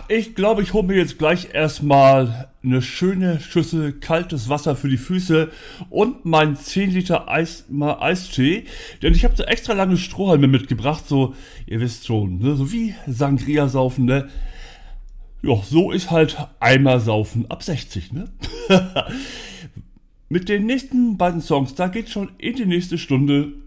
Ich glaube, ich hole mir jetzt gleich erstmal eine schöne Schüssel kaltes Wasser für die Füße und meinen 10 Liter Eistee, denn ich habe so extra lange Strohhalme mitgebracht, so, ihr wisst schon, ne? So wie Sangria saufen, ne? Ja, so ist halt Eimer saufen ab 60, ne? Mit den nächsten beiden Songs, da geht's schon in die nächste Stunde.